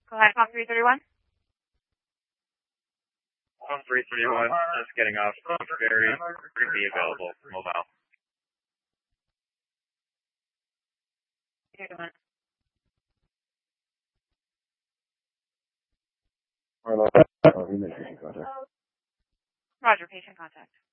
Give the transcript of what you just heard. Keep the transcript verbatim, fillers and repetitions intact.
Go ahead, call three thirty-one. Phone three thirty-one, just getting off. Very, could be available. Mobile. Roger, patient contact.